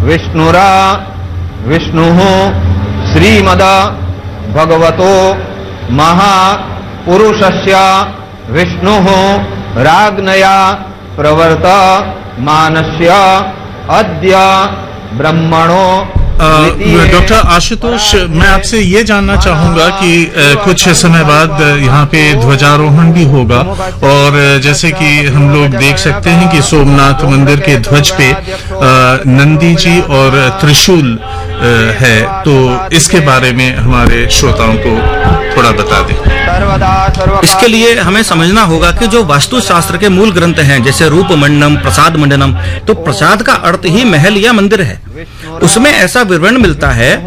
विष्णुरा विष्णुः श्रीमद भगवतो महापुरुषस्य विष्णुः राज्ञया प्रवर्तमानस्य अद्य ब्रह्मणो। डॉक्टर आशुतोष, मैं आपसे ये जानना चाहूंगा कि कुछ समय बाद यहाँ पे ध्वजारोहण भी होगा और जैसे कि हम लोग देख सकते हैं कि सोमनाथ मंदिर के ध्वज पे नंदी जी और त्रिशूल है, तो इसके बारे में हमारे श्रोताओं को थोड़ा बता दें। इसके लिए हमें समझना होगा कि जो वास्तुशास्त्र के मूल ग्रंथ हैं, जैसे रूप मंडनम, प्रसाद मंडनम, तो प्रसाद का अर्थ ही महल या मंदिर है। उसमें ऐसा विवरण मिलता है